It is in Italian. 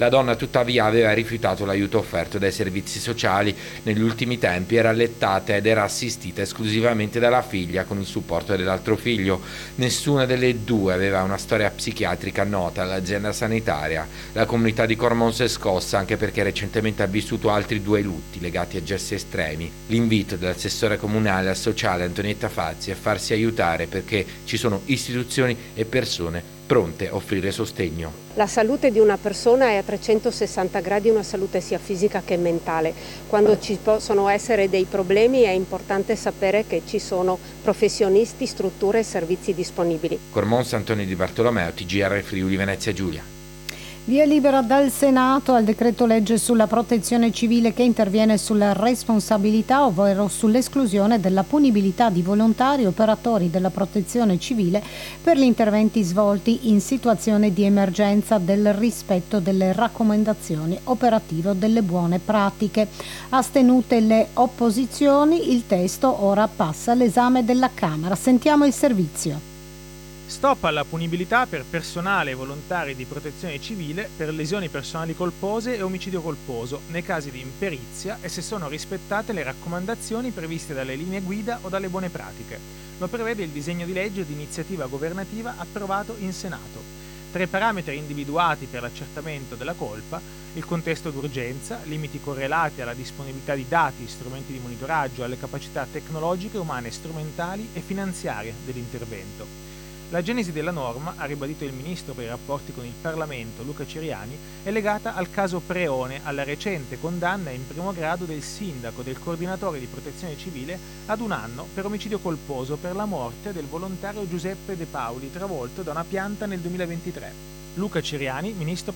La donna tuttavia aveva rifiutato l'aiuto offerto dai servizi sociali. Negli ultimi tempi era allettata ed era assistita esclusivamente dalla figlia con il supporto dell'altro figlio. Nessuna delle due aveva una storia psichiatrica nota all'azienda sanitaria. La comunità di Cormons è scossa anche perché recentemente ha vissuto altri 2 lutti legati a gesti estremi. L'invito dell'assessore comunale al sociale Antonietta Fazzi è farsi aiutare perché ci sono istituzioni e persone pronte a offrire sostegno. La salute di una persona è a 360 gradi una salute sia fisica che mentale. Quando ci possono essere dei problemi è importante sapere che ci sono professionisti, strutture e servizi disponibili. Cormons, Antonio Di Bartolomeo, TGR Friuli Venezia Giulia. Via libera dal Senato al decreto legge sulla protezione civile che interviene sulla responsabilità, ovvero sull'esclusione della punibilità di volontari operatori della protezione civile per gli interventi svolti in situazione di emergenza, del rispetto delle raccomandazioni operative o delle buone pratiche. Astenute le opposizioni, il testo ora passa all'esame della Camera. Sentiamo il servizio. Stop alla punibilità per personale e volontari di protezione civile per lesioni personali colpose e omicidio colposo nei casi di imperizia e se sono rispettate le raccomandazioni previste dalle linee guida o dalle buone pratiche. Lo prevede il disegno di legge di iniziativa governativa approvato in Senato. Tra i parametri individuati per l'accertamento della colpa, il contesto d'urgenza, limiti correlati alla disponibilità di dati, strumenti di monitoraggio, alle capacità tecnologiche, umane, strumentali e finanziarie dell'intervento. La genesi della norma, ha ribadito il ministro per i rapporti con il Parlamento Luca Ciriani, è legata al caso Preone, alla recente condanna in primo grado del sindaco del coordinatore di protezione civile ad 1 anno per omicidio colposo per la morte del volontario Giuseppe De Paoli, travolto da una pianta nel 2023. Luca Ciriani, ministro